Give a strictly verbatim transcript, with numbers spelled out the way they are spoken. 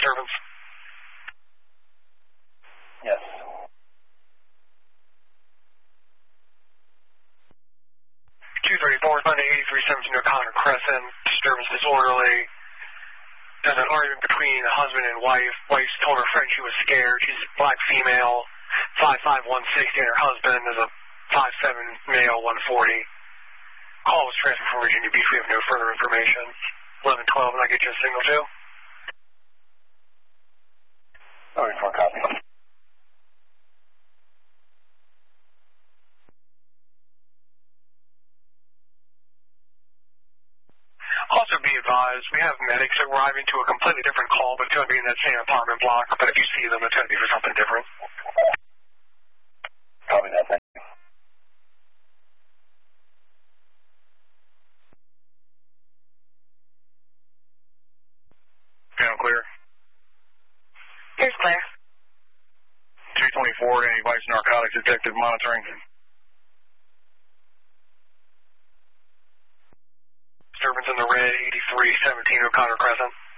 disturbance? Yes. two thirty-four, Monday, eighty-three seventeen O'Connor Crescent. Disturbance disorderly. There's an argument between a husband and wife. Wife told her friend she was scared. She's a black female, five five, one sixty, and her husband is a five seven male, one forty. Call was transferred from Virginia Beach. We have no further information. eleven twelve, and I get you a signal too? Sorry for a copy. Also be advised, we have medics arriving to a completely different call, but it's going to be in that same apartment block. But if you see them, it's going to be for something different. Copy that, thank you. Okay, I'm clear. Here's Claire. two twenty-four, any device narcotics detected monitoring. Disturbance in the red, eighty-three seventeen O'Connor Crescent.